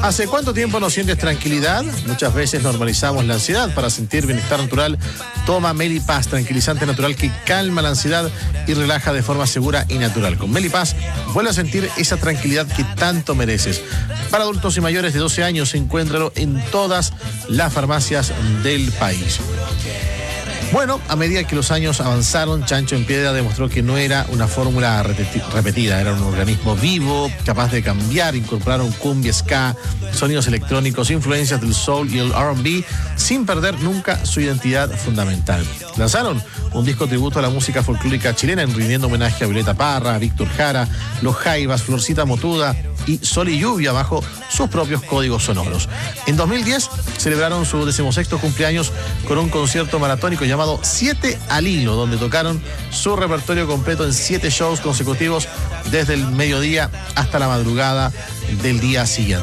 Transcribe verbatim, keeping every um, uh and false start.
¿Hace cuánto tiempo no sientes tranquilidad? Muchas veces normalizamos la ansiedad. Para sentir bienestar natural, toma Melipaz, tranquilizante natural que calma la ansiedad y relaja de forma segura y natural. Con Melipaz, vuelve a sentir esa tranquilidad que tanto mereces. Para adultos y mayores de doce años, encuéntralo en todas las farmacias del país. Bueno, a medida que los años avanzaron, Chancho en Piedra demostró que no era una fórmula repetida, era un organismo vivo, capaz de cambiar. Incorporaron cumbia, ska, sonidos electrónicos, influencias del soul y el R and B, sin perder nunca su identidad fundamental. Lanzaron un disco tributo a la música folclórica chilena, rindiendo homenaje a Violeta Parra, a Víctor Jara, Los Jaivas, Florcita Motuda y Sol y Lluvia bajo sus propios códigos sonoros. En dos mil diez celebraron su decimosexto cumpleaños con un concierto maratónico llamado Siete al Hilo, donde tocaron su repertorio completo en siete shows consecutivos desde el mediodía hasta la madrugada del día siguiente.